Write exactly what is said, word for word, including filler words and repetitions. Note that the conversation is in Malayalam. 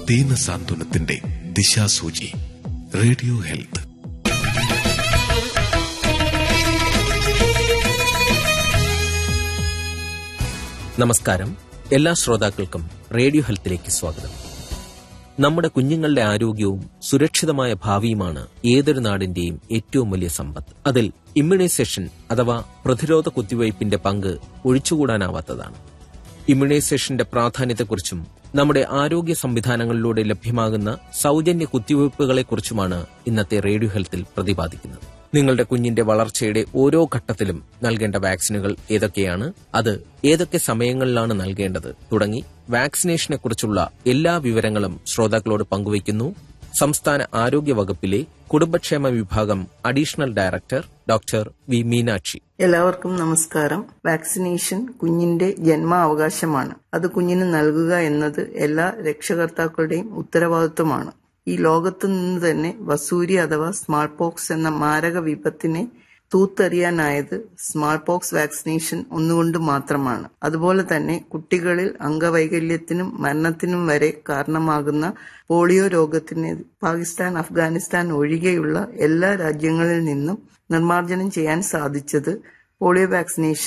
ദീന സാന്ത്വനത്തിന്റെ ദിശാസൂചി. Radio health. നമസ്കാരം. എല്ലാ ശ്രോതാക്കൾക്കും റേഡിയോ ഹെൽത്തിലേക്ക് സ്വാഗതം. നമ്മുടെ കുഞ്ഞുങ്ങളുടെ ആരോഗ്യവും സുരക്ഷിതമായ ഭാവിയുമാണ് ഏതൊരു നാടിന്റെയും ഏറ്റവും വലിയ സമ്പത്ത്. അതിൽ ഇമ്മ്യൂണൈസേഷൻ അഥവാ പ്രതിരോധ കുത്തിവയ്പിന്റെ പങ്ക് ഒഴിച്ചുകൂടാനാവാത്തതാണ്. ഇമ്മ്യൂണൈസേഷന്റെ പ്രാധാന്യത്തെക്കുറിച്ചും നമ്മുടെ ആരോഗ്യ സംവിധാനങ്ങളിലൂടെ ലഭ്യമാകുന്ന സൗജന്യ കുത്തിവയ്പ്പുകളെക്കുറിച്ചുമാണ് ഇന്നത്തെ റേഡിയോ ഹെൽത്തിൽ പ്രതിപാദിക്കുന്നത്. നിങ്ങളുടെ കുഞ്ഞിന്റെ വളർച്ചയുടെ ഓരോ ഘട്ടത്തിലും നൽകേണ്ട വാക്സിനുകൾ ഏതൊക്കെയാണ്, അത് ഏതൊക്കെ സമയങ്ങളിലാണ് നൽകേണ്ടത് തുടങ്ങി വാക്സിനേഷനെക്കുറിച്ചുള്ള എല്ലാ വിവരങ്ങളും ശ്രോതാക്കളോട് പങ്കുവയ്ക്കുന്നു സംസ്ഥാന ആരോഗ്യ വകുപ്പിലെ കുടുംബക്ഷേമ വിഭാഗം additional director doctor V Meenakshi. എല്ലാവർക്കും നമസ്കാരം. വാക്സിനേഷൻ കുഞ്ഞിന്റെ ജന്മാവകാശമാണ്. അത് കുഞ്ഞിന് നൽകുക എന്നത് എല്ലാ രക്ഷകർത്താക്കളുടെയും ഉത്തരവാദിത്വമാണ്. ഈ ലോകത്തു നിന്ന് തന്നെ വസൂരി അഥവാ സ്മാൾ പോക്സ് എന്ന മാരക വിപത്തിനെ തൂത്തെറിയാനായത് സ്മാൾ പോക്സ് വാക്സിനേഷൻ ഒന്നുകൊണ്ട് മാത്രമാണ്. അതുപോലെ തന്നെ കുട്ടികളിൽ അംഗവൈകല്യത്തിനും മരണത്തിനും വരെ കാരണമാകുന്ന പോളിയോ രോഗത്തിന് പാകിസ്ഥാൻ, അഫ്ഗാനിസ്ഥാൻ ഒഴികെയുള്ള എല്ലാ രാജ്യങ്ങളിൽ നിന്നും നിർമ്മാർജ്ജനം ചെയ്യാൻ സാധിച്ചത് പോളിയോ വാക്സിനേഷൻ